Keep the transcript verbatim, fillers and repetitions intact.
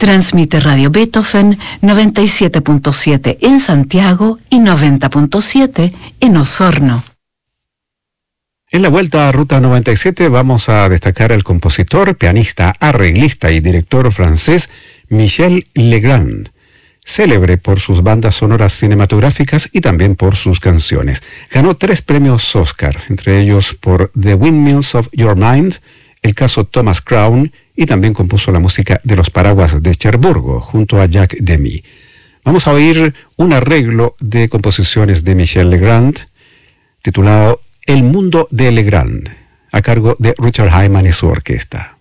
Transmite Radio Beethoven noventa y siete punto siete en Santiago y noventa punto siete en Osorno. En la vuelta a Ruta noventa y siete vamos a destacar al compositor, pianista, arreglista y director francés Michel Legrand, célebre por sus bandas sonoras cinematográficas y también por sus canciones. Ganó tres premios Oscar, entre ellos por The Windmills of Your Mind, el caso Thomas Crown, y también compuso la música de Los Paraguas de Cherburgo junto a Jacques Demy. Vamos a oír un arreglo de composiciones de Michel Legrand titulado El mundo de Legrand, a cargo de Richard Hyman y su orquesta.